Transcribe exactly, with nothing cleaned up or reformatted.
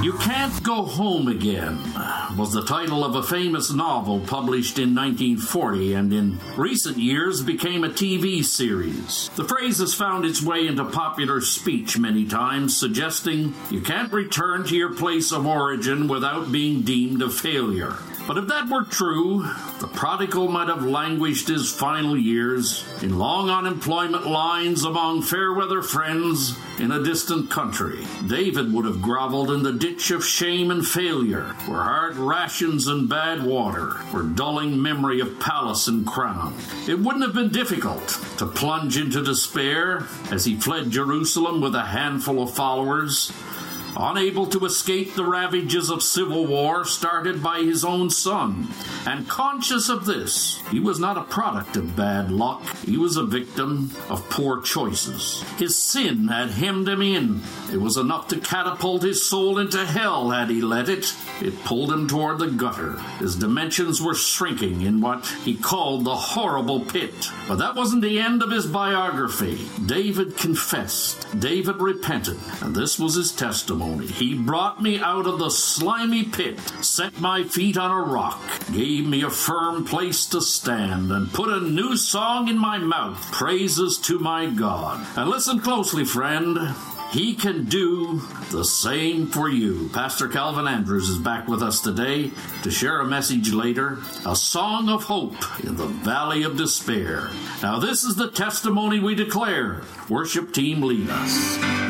You Can't Go Home Again was the title of a famous novel published in nineteen forty and in recent years became a T V series. The phrase has found its way into popular speech many times, suggesting you can't return to your place of origin without being deemed a failure. But if that were true, the prodigal might have languished his final years in long unemployment lines among fair-weather friends in a distant country. David would have groveled in the ditch of shame and failure, where hard rations and bad water were dulling memory of palace and crown. It wouldn't have been difficult to plunge into despair as he fled Jerusalem with a handful of followers, unable to escape the ravages of civil war started by his own son. And conscious of this, he was not a product of bad luck. He was a victim of poor choices. His sin had hemmed him in. It was enough to catapult his soul into hell had he let it. It pulled him toward the gutter. His dimensions were shrinking in what he called the horrible pit. But that wasn't the end of his biography. David confessed. David repented. And this was his testimony. He brought me out of the slimy pit, set my feet on a rock, gave me a firm place to stand, and put a new song in my mouth, praises to my God. And listen closely, friend. He can do the same for you. Pastor Calvin Andrews is back with us today to share a message later, a song of hope in the valley of despair. Now this is the testimony we declare. Worship team, lead us.